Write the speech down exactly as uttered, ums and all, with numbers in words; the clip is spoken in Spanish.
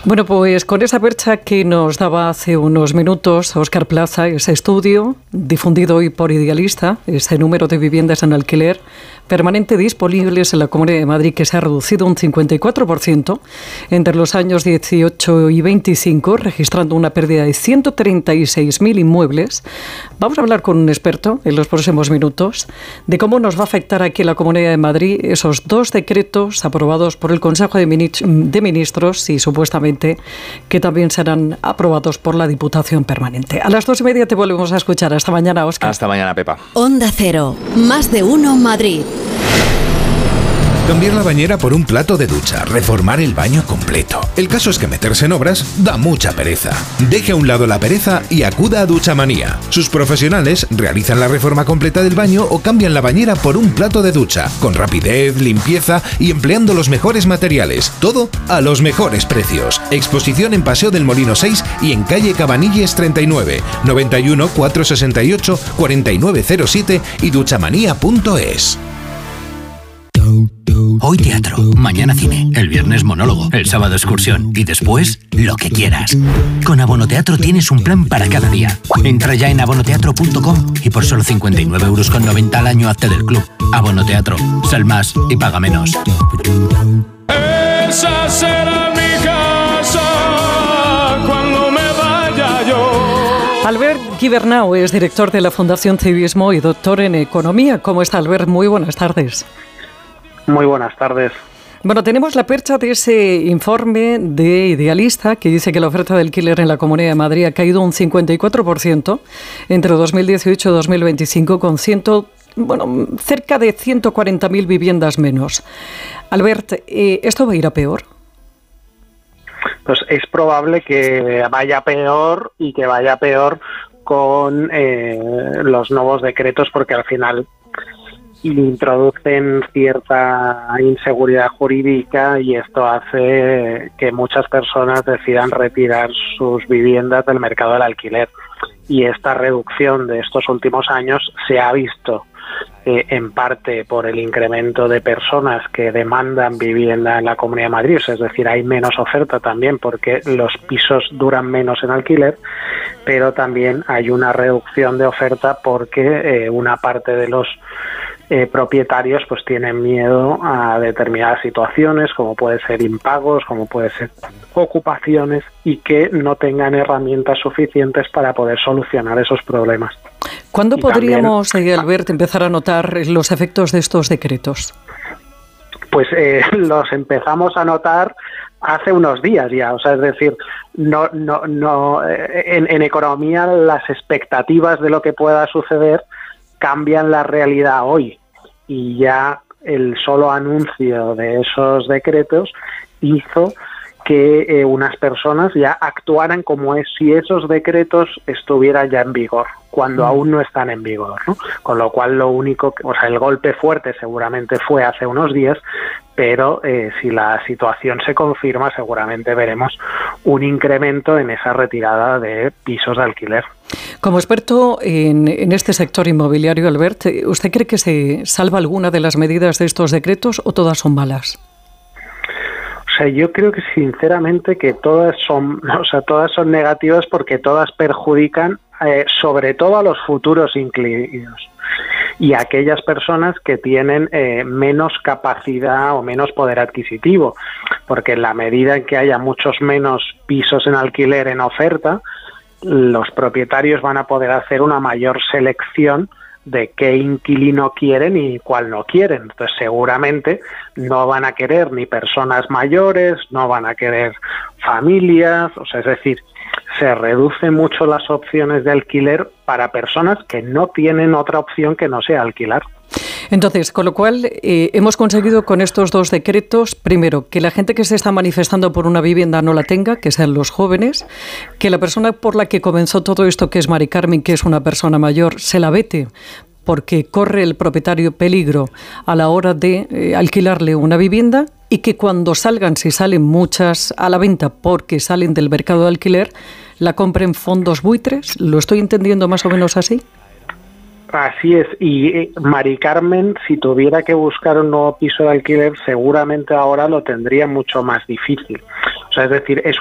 Bueno, pues con esa percha que nos daba hace unos minutos Óscar Plaza, ese estudio difundido hoy por Idealista, ese número de viviendas en alquiler permanente disponibles en la Comunidad de Madrid que se ha reducido un cincuenta y cuatro por ciento entre los años dieciocho y veinticinco, registrando una pérdida de ciento treinta y seis mil inmuebles. Vamos a hablar con un experto en los próximos minutos de cómo nos va a afectar aquí en la Comunidad de Madrid esos dos decretos aprobados por el Consejo de Ministros y supuestamente que también serán aprobados por la Diputación Permanente. A las dos y media te volvemos a escuchar. Hasta mañana, Óscar. Hasta mañana, Pepa. Onda Cero, más de uno Madrid. Cambiar la bañera por un plato de ducha, reformar el baño completo. El caso es que meterse en obras da mucha pereza. Deje a un lado la pereza y acuda a Duchamanía. Sus profesionales realizan la reforma completa del baño o cambian la bañera por un plato de ducha, con rapidez, limpieza y empleando los mejores materiales. Todo a los mejores precios. Exposición en Paseo del Molino seis y en calle Cabanilles treinta y nueve, noventa y uno, cuatrocientos sesenta y ocho, cuarenta y nueve cero siete y duchamanía punto es. Hoy teatro, mañana cine, el viernes monólogo, el sábado excursión y después lo que quieras. Con Abonoteatro tienes un plan para cada día. Entra ya en abonoteatro punto com y por solo cincuenta y nueve euros con noventa al año hazte del club. Abonoteatro, sal más y paga menos. Esa será mi casa cuando me vaya yo. Albert Gibernau es director de la Fundación Civismo y doctor en Economía. ¿Cómo está, Albert? Muy buenas tardes. Muy buenas tardes. Bueno, tenemos la percha de ese informe de Idealista que dice que la oferta de alquiler en la Comunidad de Madrid ha caído un cincuenta y cuatro por ciento entre dos mil dieciocho y dos mil veinticinco, con ciento, bueno, cerca de ciento cuarenta mil viviendas menos. Albert, eh, ¿esto va a ir a peor? Pues es probable que vaya peor y que vaya peor con eh, los nuevos decretos, porque al final introducen cierta inseguridad jurídica y esto hace que muchas personas decidan retirar sus viviendas del mercado del alquiler. Y esta reducción de estos últimos años se ha visto eh, en parte por el incremento de personas que demandan vivienda en la Comunidad de Madrid, es decir, hay menos oferta también porque los pisos duran menos en alquiler, pero también hay una reducción de oferta porque eh, una parte de los Eh, propietarios pues tienen miedo a determinadas situaciones, como puede ser impagos, como puede ser ocupaciones, y que no tengan herramientas suficientes para poder solucionar esos problemas. ¿Cuándo y podríamos, también, Albert, empezar a notar los efectos de estos decretos? Pues eh, los empezamos a notar hace unos días ya, o sea, es decir, no, no, no, eh, en, en economía las expectativas de lo que pueda suceder cambian la realidad hoy, y ya el solo anuncio de esos decretos hizo que eh, unas personas ya actuaran como es si esos decretos estuvieran ya en vigor, cuando aún no están en vigor, ¿no? Con lo cual lo único, que, o sea, el golpe fuerte seguramente fue hace unos días, pero eh, si la situación se confirma, seguramente veremos un incremento en esa retirada de pisos de alquiler. Como experto en, en este sector inmobiliario, Albert, ¿usted cree que se salva alguna de las medidas de estos decretos o todas son malas? O sea, yo creo que sinceramente que todas son, o sea, todas son negativas porque todas perjudican eh, sobre todo a los futuros inquilinos y a aquellas personas que tienen eh, menos capacidad o menos poder adquisitivo, porque en la medida en que haya muchos menos pisos en alquiler en oferta, los propietarios van a poder hacer una mayor selección de qué inquilino quieren y cuál no quieren. Entonces seguramente no van a querer ni personas mayores, no van a querer familias, o sea, es decir, se reducen mucho las opciones de alquiler para personas que no tienen otra opción que no sea alquilar. Entonces, con lo cual, eh, hemos conseguido con estos dos decretos, primero, que la gente que se está manifestando por una vivienda no la tenga, que sean los jóvenes, que la persona por la que comenzó todo esto, que es Mari Carmen, que es una persona mayor, se la vete, porque corre el propietario peligro a la hora de eh, alquilarle una vivienda, y que cuando salgan, si salen muchas a la venta porque salen del mercado de alquiler, la compren fondos buitres. ¿Lo estoy entendiendo más o menos así? Así es, y Mari Carmen, si tuviera que buscar un nuevo piso de alquiler, seguramente ahora lo tendría mucho más difícil. O sea, es decir, es